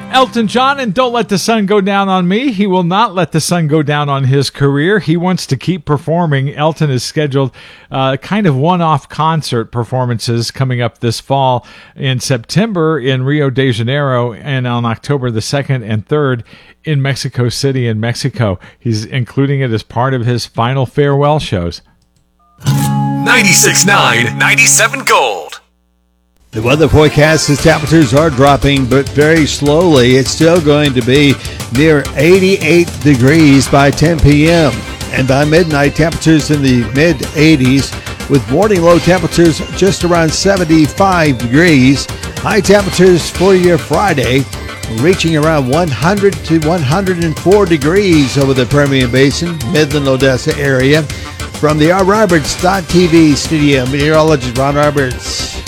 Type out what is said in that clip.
Elton John and Don't Let the Sun Go Down on Me. He will not let the sun go down on his career. He wants to keep performing. Elton has scheduled kind of one-off concert performances coming up this fall in September in Rio de Janeiro and on October the 2nd and 3rd in Mexico City in Mexico. He's including it as part of his final farewell shows. 96.9, 97 Gold. The weather forecast says temperatures are dropping, but very slowly. It's still going to be near 88 degrees by 10 p.m. And by midnight, temperatures in the mid-80s, with morning low temperatures just around 75 degrees. High temperatures for your Friday, reaching around 100 to 104 degrees over the Permian Basin, Midland, Odessa area. From the Ron Roberts.tv studio, meteorologist Ron Roberts.